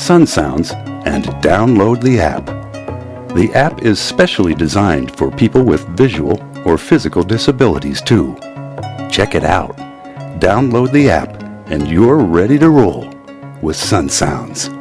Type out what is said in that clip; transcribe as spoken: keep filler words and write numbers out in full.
Sun Sounds and download the app. The app is specially designed for people with visual or physical disabilities too. Check it out. Download the app and you're ready to roll with Sun Sounds.